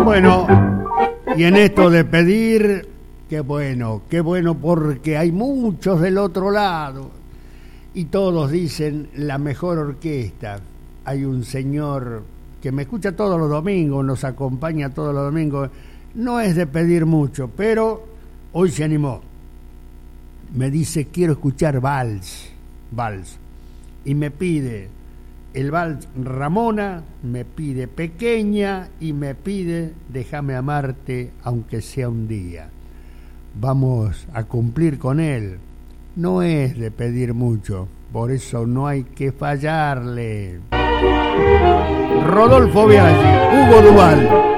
Bueno, y en esto de pedir, qué bueno porque hay muchos del otro lado y todos dicen la mejor orquesta. Hay un señor que me escucha todos los domingos, nos acompaña todos los domingos, no es de pedir mucho, pero hoy se animó. Me dice, quiero escuchar vals, y me pide el vals Ramona, me pide Pequeña y me pide Déjame amarte aunque sea un día. Vamos a cumplir con él. No es de pedir mucho, por eso no hay que fallarle. Rodolfo Biaggi, Hugo Duval.